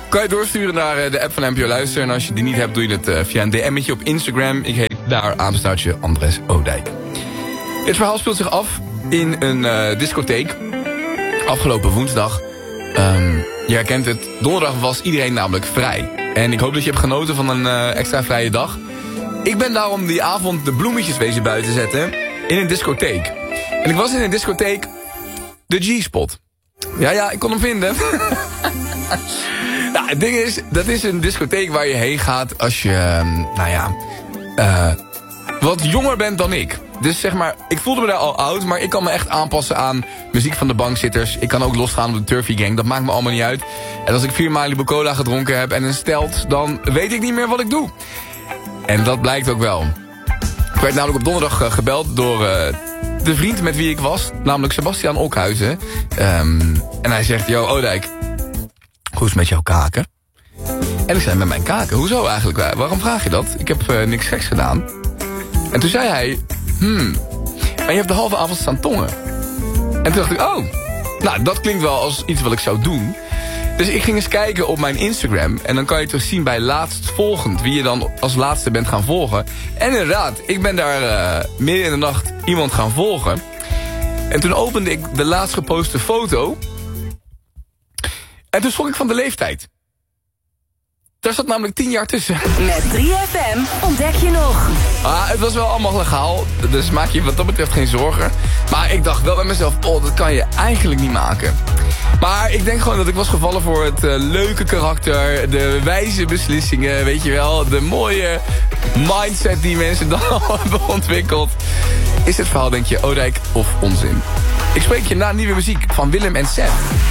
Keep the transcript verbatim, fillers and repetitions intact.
kan je doorsturen naar uh, de app van N P O Luister. En als je die niet hebt, doe je het uh, via een D M'tje op Instagram. Ik heet daar apenstaartje Andres Oudijk. Het verhaal speelt zich af in een uh, discotheek. Afgelopen woensdag. Um, je herkent het, donderdag was iedereen namelijk vrij. En ik hoop dat je hebt genoten van een uh, extra vrije dag. Ik ben daarom die avond de bloemetjes wezen buiten zetten in een discotheek. En ik was in een discotheek, de G-spot. Ja, ja, ik kon hem vinden. Nou, het ding is, dat is een discotheek waar je heen gaat als je, nou ja, uh, wat jonger bent dan ik. Dus zeg maar, ik voelde me daar al oud, maar ik kan me echt aanpassen aan muziek van de bankzitters. Ik kan ook losgaan op de Turfy Gang, dat maakt me allemaal niet uit. En als ik vier Malibu Cola gedronken heb en een stelt, dan weet ik niet meer wat ik doe. En dat blijkt ook wel. Ik werd namelijk op donderdag uh, gebeld door uh, de vriend met wie ik was, namelijk Sebastian Okhuizen. Um, en hij zegt, yo Oudijk, hoe is het met jouw kaken? En ik zei, met mijn kaken? Hoezo eigenlijk? Waarom vraag je dat? Ik heb uh, niks geks gedaan. En toen zei hij, hmm, en je hebt de halve avond staan tongen. En toen dacht ik, oh, nou, dat klinkt wel als iets wat ik zou doen. Dus ik ging eens kijken op mijn Instagram. En dan kan je toch zien bij laatstvolgend wie je dan als laatste bent gaan volgen. En inderdaad, ik ben daar uh, midden in de nacht iemand gaan volgen. En toen opende ik de laatst geposte foto. En toen schrok ik van de leeftijd. Daar zat namelijk tien jaar tussen. Met drie F M ontdek je nog. Ah, het was wel allemaal legaal. Dus maak je wat dat betreft geen zorgen. Maar ik dacht wel bij mezelf, oh, dat kan je eigenlijk niet maken. Maar ik denk gewoon dat ik was gevallen voor het uh, leuke karakter. De wijze beslissingen, weet je wel. De mooie mindset die mensen dan al hebben ontwikkeld. Is het verhaal, denk je, Oudijk of onzin? Ik spreek je na nieuwe muziek van Willem en Sam.